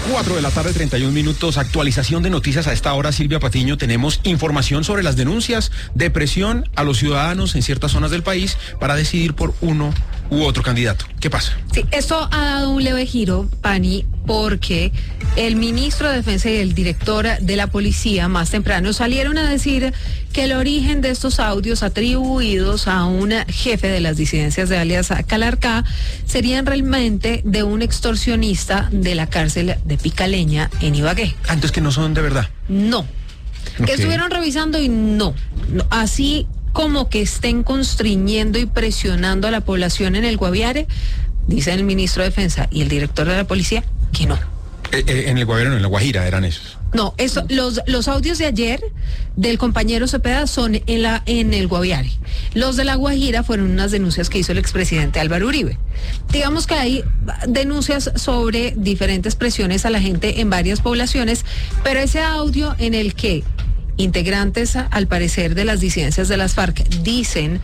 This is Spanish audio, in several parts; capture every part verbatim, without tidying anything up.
cuatro de la tarde, treinta y un minutos, actualización de noticias a esta hora. Silvia Patiño, tenemos información sobre las denuncias de presión a los ciudadanos en ciertas zonas del país para decidir por uno u otro candidato. ¿Qué pasa? Sí, esto ha dado un leve giro, Pani, porque el ministro de Defensa y el director de la policía más temprano salieron a decir que el origen de estos audios atribuidos a un jefe de las disidencias de alias Calarcá serían realmente de un extorsionista de la cárcel de Picaleña en Ibagué. Ah, entonces que no son de verdad. No. Okay. Que estuvieron revisando y no. no. Así como que estén constriñendo y presionando a la población en el Guaviare, dicen el ministro de Defensa y el director de la policía que no. Eh, eh, en el Guaviare, no, en la Guajira eran esos. No, eso, los, los audios de ayer del compañero Cepeda son en, la, en el Guaviare. Los de la Guajira fueron unas denuncias que hizo el expresidente Álvaro Uribe. Digamos que hay denuncias sobre diferentes presiones a la gente en varias poblaciones, pero ese audio en el que integrantes, al parecer, de las disidencias de las FARC dicen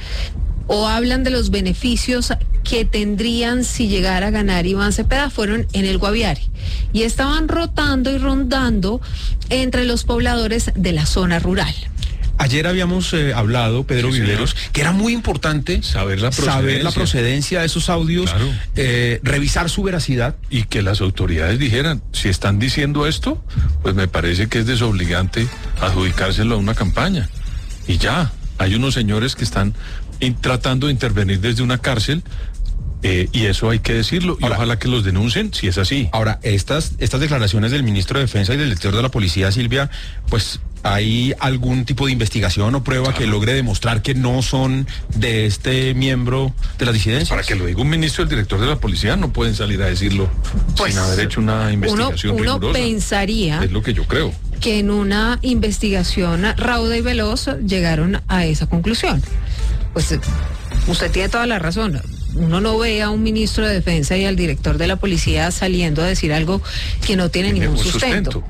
o hablan de los beneficios que tendrían si llegara a ganar Iván Cepeda fueron en el Guaviare y estaban rotando y rondando entre los pobladores de la zona rural. Ayer habíamos eh, hablado, Pedro sí, Viveros, señor. que era muy importante saber la procedencia, saber la procedencia de esos audios, claro. eh, revisar su veracidad. Y que las autoridades dijeran, si están diciendo esto, pues me parece que es desobligante adjudicárselo a una campaña. Y ya, hay unos señores que están in, tratando de intervenir desde una cárcel, eh, y eso hay que decirlo, y ahora, ojalá que los denuncien si es así. Ahora, estas, estas declaraciones del ministro de Defensa y del director de la policía, Silvia, pues ¿hay algún tipo de investigación o prueba claro. que logre demostrar que no son de este miembro de la disidencia? Para que lo diga un ministro y el director de la policía, no pueden salir a decirlo pues, sin haber hecho una investigación uno, uno rigurosa. pensaría es lo que yo creo. Que en una investigación rauda y veloz llegaron a esa conclusión. Pues usted tiene toda la razón. Uno no ve a un ministro de Defensa y al director de la policía saliendo a decir algo que no tiene, tiene ningún sustento. sustento.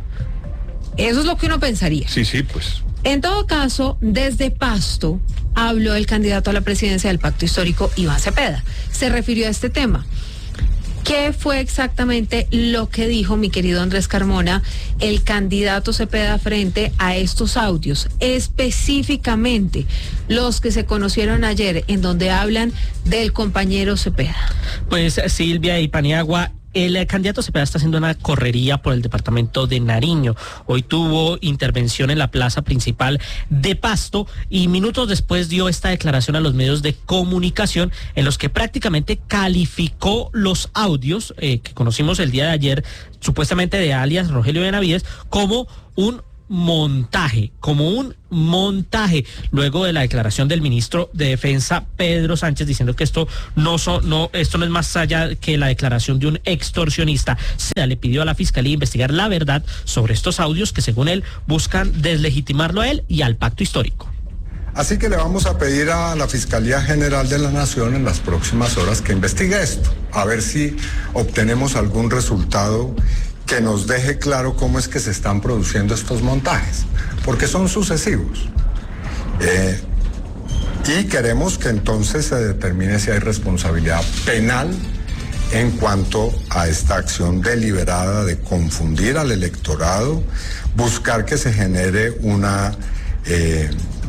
Eso es lo que uno pensaría. Sí, sí, pues. En todo caso, desde Pasto habló el candidato a la presidencia del Pacto Histórico, Iván Cepeda. Se refirió a este tema. ¿Qué fue exactamente lo que dijo, mi querido Andrés Carmona, el candidato Cepeda frente a estos audios? Específicamente los que se conocieron ayer, en donde hablan del compañero Cepeda. Pues Silvia y Paniagua, el candidato Cepeda está haciendo una correría por el departamento de Nariño. Hoy tuvo intervención en la plaza principal de Pasto y minutos después dio esta declaración a los medios de comunicación en los que prácticamente calificó los audios eh, que conocimos el día de ayer, supuestamente de alias Rogelio Benavides, como un montaje, como un montaje, luego de la declaración del ministro de Defensa Pedro Sánchez diciendo que esto no son, no, esto no es más allá que la declaración de un extorsionista. Se le pidió a la fiscalía investigar la verdad sobre estos audios que según él buscan deslegitimarlo a él y al pacto histórico. Así que le vamos a pedir a la Fiscalía General de la Nación en las próximas horas que investigue esto, a ver si obtenemos algún resultado que nos deje claro cómo es que se están produciendo estos montajes, porque son sucesivos. Eh, y queremos que entonces se determine si hay responsabilidad penal en cuanto a esta acción deliberada de confundir al electorado, buscar que se genere una eh,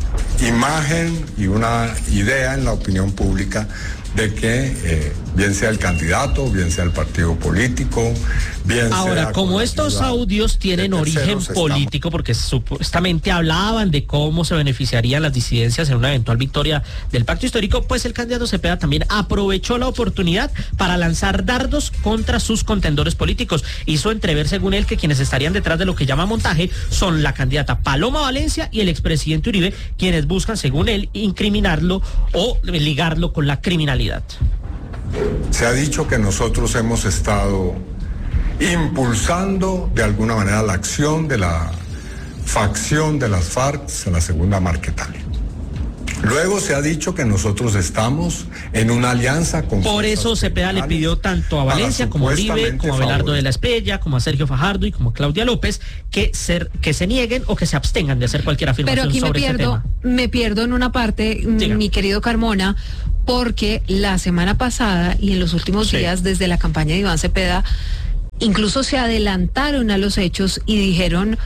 imagen y una idea en la opinión pública de que eh, bien sea el candidato, bien sea el partido político, bien Ahora, sea como estos audios tienen origen político, porque supuestamente hablaban de cómo se beneficiarían las disidencias en una eventual victoria del pacto histórico, pues el candidato Cepeda también aprovechó la oportunidad para lanzar dardos contra sus contendores políticos. Hizo entrever, según él, que quienes estarían detrás de lo que llama montaje son la candidata Paloma Valencia y el expresidente Uribe, quienes buscan, según él, incriminarlo o ligarlo con la criminalidad. Se ha dicho que nosotros hemos estado impulsando de alguna manera la acción de la facción de las FARC en la segunda Marquetalia. Luego se ha dicho que nosotros estamos en una alianza con... Por eso Cepeda le pidió tanto a Valencia como a Uribe, como a Abelardo de la Espriella, como a Sergio Fajardo y como a Claudia López, que, ser, que se nieguen o que se abstengan de hacer cualquier afirmación sobre este tema. Pero aquí me pierdo, me pierdo en una parte, Diga. mi querido Carmona, porque la semana pasada y en los últimos sí. días desde la campaña de Iván Cepeda incluso se adelantaron a los hechos y dijeron: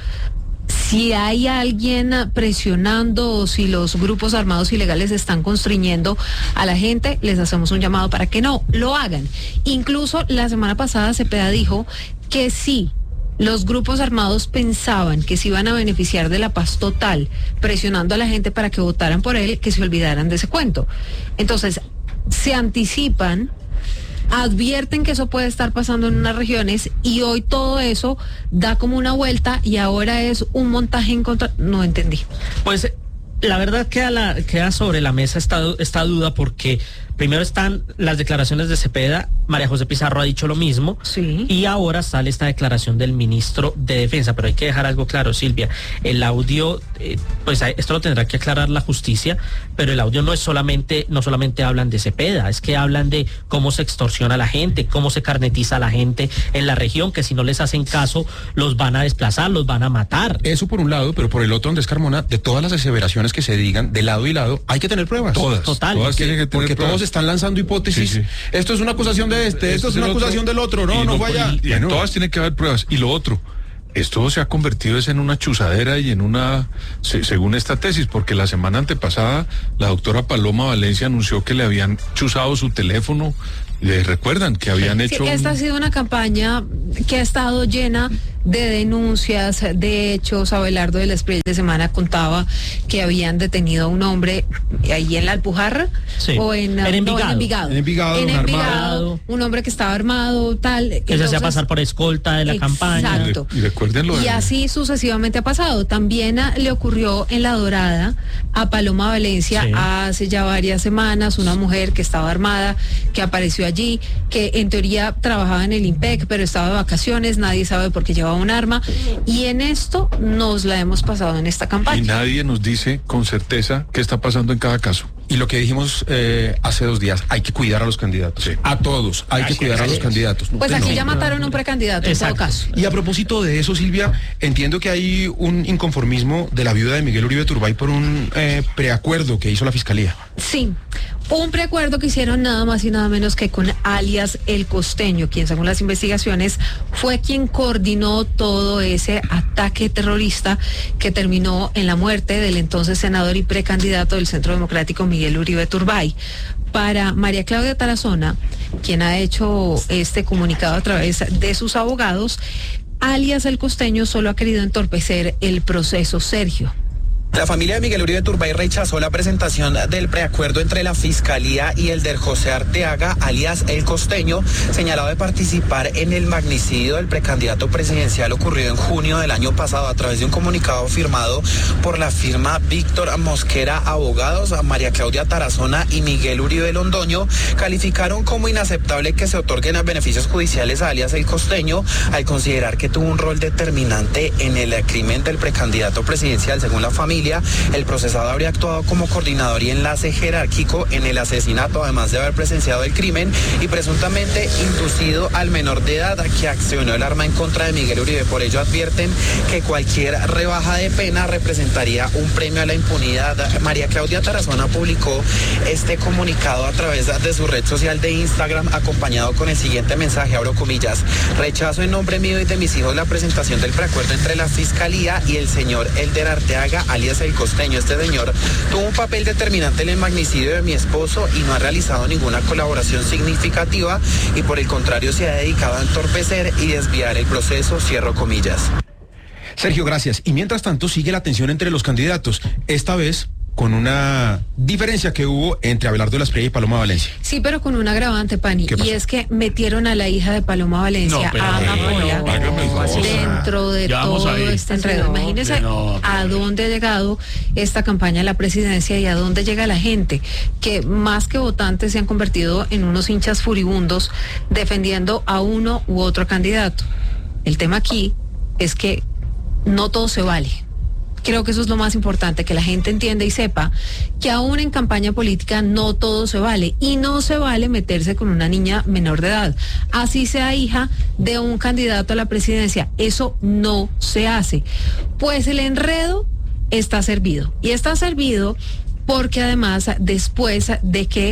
si hay alguien presionando o si los grupos armados ilegales están constriñendo a la gente, les hacemos un llamado para que no lo hagan. Incluso la semana pasada Cepeda dijo que sí, los grupos armados pensaban que se iban a beneficiar de la paz total, presionando a la gente para que votaran por él, que se olvidaran de ese cuento. Entonces, se anticipan, advierten que eso puede estar pasando en unas regiones y hoy todo eso da como una vuelta y ahora es un montaje en contra. No entendí. Pues la verdad queda, la, queda sobre la mesa esta, esta duda, porque primero están las declaraciones de Cepeda, María José Pizarro ha dicho lo mismo, sí, y ahora sale esta declaración del ministro de Defensa, pero hay que dejar algo claro, Silvia, el audio, eh, pues esto lo tendrá que aclarar la justicia, pero el audio no es solamente, no solamente hablan de Cepeda, es que hablan de cómo se extorsiona a la gente, cómo se carnetiza a la gente en la región, que si no les hacen caso los van a desplazar, los van a matar. Eso por un lado, pero por el otro, Andrés Carmona, de todas las aseveraciones que se digan de lado y lado, hay que tener pruebas. Todas. Total. Todas tienen que tener Porque pruebas. todos están lanzando hipótesis. Sí, sí. Esto es una acusación de este, esto, esto es una acusación otro, del otro. No, y no vaya. Y, y en todas tienen que haber pruebas. Y lo otro, esto se ha convertido es en una chuzadera y en una, se, según esta tesis, porque la semana antepasada la doctora Paloma Valencia anunció que le habían chuzado su teléfono. ¿Les recuerdan que habían hecho? Sí, esta un... ha sido una campaña que ha estado llena de denuncias, de hechos. Abelardo de la Espriella de semana contaba que habían detenido a un hombre ahí en la Alpujarra, Sí. o en, En Envigado. no, en Envigado. En Envigado, En un Envigado, armado. un hombre que estaba armado, tal. Que se hacía pasar por escolta de la Exacto. campaña. Exacto. Y recuérdenlo. Y de- así sucesivamente ha pasado. También a, le ocurrió en La Dorada a Paloma Valencia Sí. hace ya varias semanas, una mujer que estaba armada, que apareció allí, que en teoría trabajaba en el IMPEC, pero estaba de vacaciones, nadie sabe por qué llevaba un arma. Y en esto nos la hemos pasado en esta Y campaña. nadie nos dice con certeza qué está pasando en cada caso. Y lo que dijimos eh, hace dos días, hay que cuidar a los candidatos. Sí. A todos, hay que cuidar a los candidatos. Pues Usted aquí no. ya mataron a un precandidato Exacto. en todo caso. Y a propósito de eso, Silvia, entiendo que hay un inconformismo de la viuda de Miguel Uribe Turbay por un eh, preacuerdo que hizo la Fiscalía. Sí, un preacuerdo que hicieron nada más y nada menos que con alias El Costeño, quien según las investigaciones fue quien coordinó todo ese ataque terrorista que terminó en la muerte del entonces senador y precandidato del Centro Democrático Miguel Uribe Turbay. Para María Claudia Tarazona, quien ha hecho este comunicado a través de sus abogados, alias El Costeño solo ha querido entorpecer el proceso, Sergio. La familia de Miguel Uribe Turbay rechazó la presentación del preacuerdo entre la Fiscalía y el de José Arteaga, alias El Costeño, señalado de participar en el magnicidio del precandidato presidencial ocurrido en junio del año pasado. A través de un comunicado firmado por la firma Víctor Mosquera Abogados, a María Claudia Tarazona y Miguel Uribe Londoño calificaron como inaceptable que se otorguen beneficios judiciales a alias El Costeño, al considerar que tuvo un rol determinante en el crimen del precandidato presidencial. Según la familia, el procesado habría actuado como coordinador y enlace jerárquico en el asesinato, además de haber presenciado el crimen y presuntamente inducido al menor de edad que accionó el arma en contra de Miguel Uribe. Por ello advierten que cualquier rebaja de pena representaría un premio a la impunidad. María Claudia Tarazona publicó este comunicado a través de su red social de Instagram, acompañado con el siguiente mensaje, abro comillas: rechazo en nombre mío y de mis hijos la presentación del preacuerdo entre la Fiscalía y el señor Elder Arteaga, alias El Costeño. Este señor tuvo un papel determinante en el magnicidio de mi esposo y no ha realizado ninguna colaboración significativa y por el contrario se ha dedicado a entorpecer y desviar el proceso, cierro comillas. Sergio, gracias. Y mientras tanto sigue la tensión entre los candidatos, esta vez con una diferencia que hubo entre Abelardo de la Espriella y Paloma Valencia. Sí, pero con un agravante, Pani, ¿Qué pasó? y es que metieron a la hija de Paloma Valencia, No, pero a Amapola, no, hágame el favor. dentro de Ya vamos todo ahí. este enredo. No, Imagínense no, a dónde ha llegado esta campaña de la presidencia y a dónde llega la gente, que más que votantes se han convertido en unos hinchas furibundos defendiendo a uno u otro candidato. El tema aquí es que no todo se vale. Creo que eso es lo más importante, que la gente entienda y sepa que aún en campaña política no todo se vale y no se vale meterse con una niña menor de edad, así sea hija de un candidato a la presidencia. Eso no se hace. Pues el enredo está servido y está servido porque además después de que se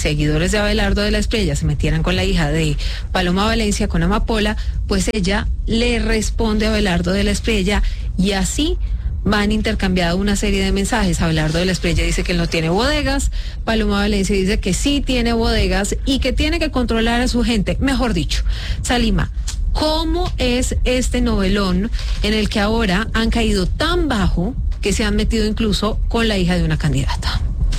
seguidores de Abelardo de la Espriella se metieran con la hija de Paloma Valencia, con Amapola, pues ella le responde a Abelardo de la Espriella y así van intercambiando una serie de mensajes. Abelardo de la Espriella dice que él no tiene bodegas, Paloma Valencia dice que sí tiene bodegas y que tiene que controlar a su gente. Mejor dicho, Salima, ¿cómo es este novelón en el que ahora han caído tan bajo que se han metido incluso con la hija de una candidata?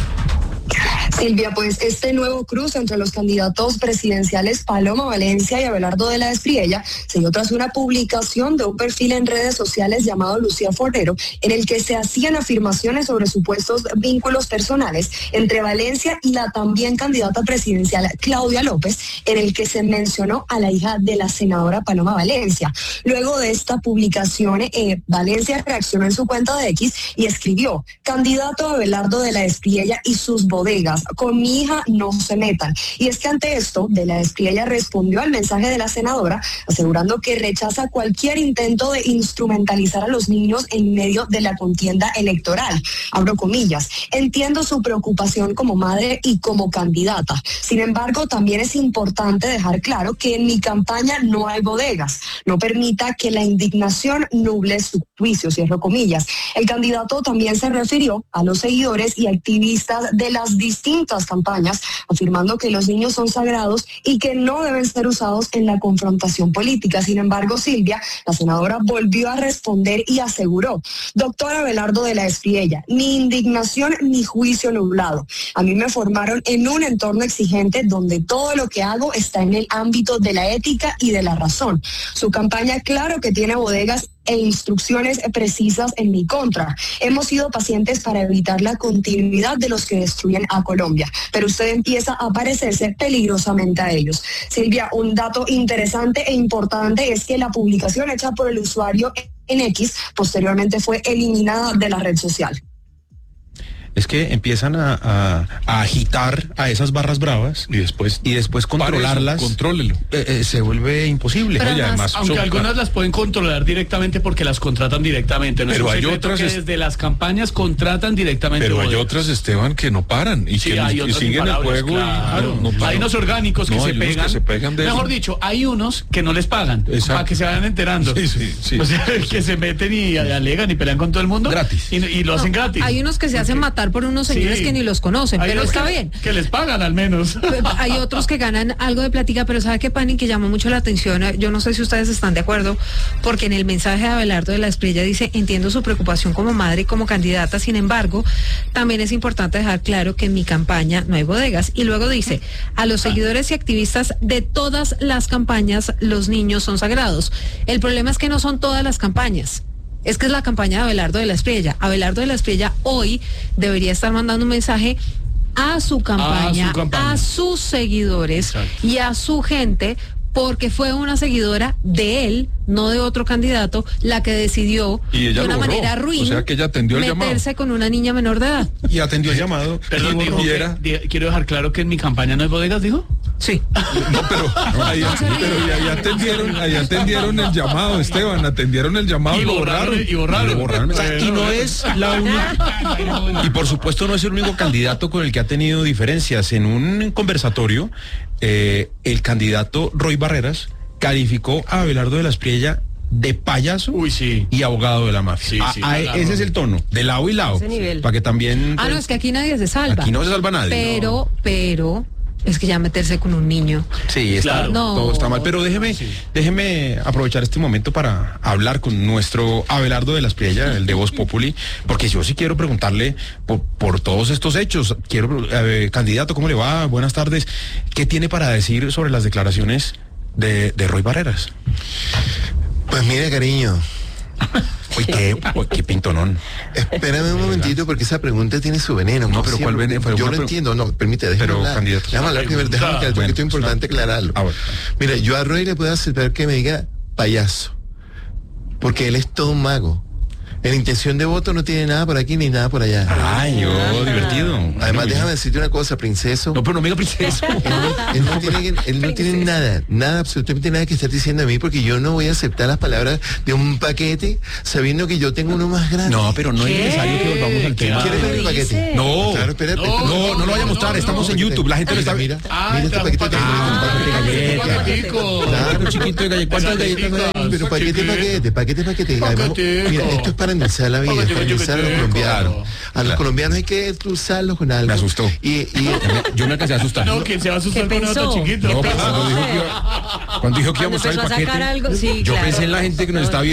Silvia, pues este nuevo cruce entre los candidatos presidenciales Paloma Valencia y Abelardo de la Espriella se dio tras una publicación de un perfil en redes sociales llamado Lucía Fornero, en el que se hacían afirmaciones sobre supuestos vínculos personales entre Valencia y la también candidata presidencial Claudia López, en el que se mencionó a la hija de la senadora Paloma Valencia. Luego de esta publicación, eh, Valencia reaccionó en su cuenta de X y escribió: candidato Abelardo de la Espriella y sus bodegas, con mi hija no se metan. Y es que ante esto, de la Espriella respondió al mensaje de la senadora, asegurando que rechaza cualquier intento de instrumentalizar a los niños en medio de la contienda electoral. Abro comillas, entiendo su preocupación como madre y como candidata. Sin embargo, también es importante dejar claro que en mi campaña no hay bodegas. No permita que la indignación nuble su juicio, cierro comillas. El candidato también se refirió a los seguidores y activistas de las distintas campañas, afirmando que los niños son sagrados y que no deben ser usados en la confrontación política. Sin embargo, Silvia, la senadora, volvió a responder y aseguró: doctor Abelardo de la Espriella, ni indignación ni juicio nublado. A mí me formaron en un entorno exigente donde todo lo que hago está en el ámbito de la ética y de la razón. Su campaña, claro que tiene bodegas e instrucciones precisas en mi contra. Hemos sido pacientes para evitar la continuidad de los que destruyen a Colombia, pero usted empieza a parecerse peligrosamente a ellos. Silvia, un dato interesante e importante es que la publicación hecha por el usuario en X posteriormente fue eliminada de la red social. Es que empiezan a, a, a agitar a esas barras bravas y después y después controlarlas. Eso, contrólelo. Eh, eh, se vuelve imposible. Pero Oye, además, además, Aunque son, algunas las pueden controlar directamente porque las contratan directamente. No Pero es un hay secreto otras que es- desde las campañas contratan directamente. Pero hay bodegas. otras, Esteban, que no paran y Sí, que hay y otros siguen el imparables, juego. y- claro. no paran. Hay unos orgánicos que, No, se, hay unos pegan. que se pegan de Mejor eso. dicho, hay unos que no les pagan. Exacto. Para que se vayan enterando. Sí, sí, sí. O sea, que se meten y alegan y pelean con todo el mundo. Gratis. Y, y lo hacen No, gratis. hay unos que se hacen matar por unos señores Sí. que ni los conocen, Hay pero unos está que, bien. Que les pagan al menos. Hay otros que ganan algo de plática, pero ¿sabe qué, Pani? Que llamó mucho la atención. Yo no sé si ustedes están de acuerdo, porque en el mensaje de Abelardo de la Espriella dice: entiendo su preocupación como madre y como candidata, sin embargo, también es importante dejar claro que en mi campaña no hay bodegas. Y luego dice: a los seguidores y activistas de todas las campañas, los niños son sagrados. El problema es que no son todas las campañas. Es que es la campaña de Abelardo de la Espriella. Abelardo de la Espriella hoy debería estar mandando un mensaje a su campaña, a, su campaña. sus seguidores Exacto. y a su gente, porque fue una seguidora de él, no de otro candidato, la que decidió Y ella de una lo borró. manera ruin O sea que ella atendió el meterse con una niña menor de edad. y atendió el llamado. Perdón, y dijo borró. que- era- di- quiero dejar claro que en mi campaña no hay bodegas, dijo. Sí. No, pero, ahí, pero y ahí atendieron, ahí atendieron el llamado, Esteban, atendieron el llamado Y y lo borraron, borraron. y borraron. Lo borraron. O sea, y no es la única. Y por supuesto no es el único candidato con el que ha tenido diferencias. En un conversatorio, eh, el candidato Roy Barreras calificó a Abelardo de la Espriella de payaso Uy, sí. y abogado de la mafia. Sí, A- sí, a- claro. ese es el tono, de lado y lado. Ese nivel. Para que también. Ah, no, pues, es que aquí nadie se salva. aquí no se salva nadie. Pero, pero, es que ya meterse con un niño. Sí, está, Claro. No. todo está mal. Pero déjeme, déjeme aprovechar este momento para hablar con nuestro Abelardo de la Espriella, el de Voz Populi, porque yo sí quiero preguntarle por, por todos estos hechos. Quiero, eh, candidato, ¿cómo le va? Buenas tardes. ¿Qué tiene para decir sobre las declaraciones de, de Roy Barreras? Pues mire, cariño, Uy, qué, uy, qué pintonón. espérame un momentito porque esa pregunta tiene su veneno. No, como pero ¿cuál siempre. veneno? Pero Yo una lo pre- entiendo, no, permite, déjame Pero, hablar. candidato. Déjame hablar primero, déjame que Bueno, esto es importante aclararlo. Ah, bueno. Mira, yo a Roy le puedo aceptar que me diga payaso, porque él es todo un mago. En intención de voto no tiene nada por aquí ni nada por allá. Ay, yo, divertido. Además, Bueno, déjame decirte una cosa, princeso. No, pero no me diga princeso. Él no, él no tiene, que- él no tiene nada, nada, absolutamente nada que estar diciendo a mí, porque yo no voy a aceptar las palabras de un paquete sabiendo que yo tengo uno más grande. No, pero no es necesario que volvamos al tema. ¿Quieres ver mi paquete? No. Claro, espérate. No, espérate. No, no lo vaya a mostrar, estamos en YouTube, la gente lo está Mira, Ah, mira este trajo paquete. paquete. que- Paquetico. Claro, chiquito de galletas. ¿Cuántas galletas hay? Pero paquete, paquete, paquete, paquete. Además, Paquetico. mira, esto es para endulzar la vida, es para Paquetico, endulzar a los paquetico. colombianos. Claro. A los Claro. colombianos hay que endulzarlos con algo. Me asustó. Y, y Yo me alcancé a asustar. No, ¿quién se va a asustar ¿Qué con otro pensó? chiquito? No, pero cuando dijo que iba, cuando dijo que iba a Cuando mostrar el empezó a sacar paquete, algo, sí, yo claro. pensé en la gente que nos está viendo.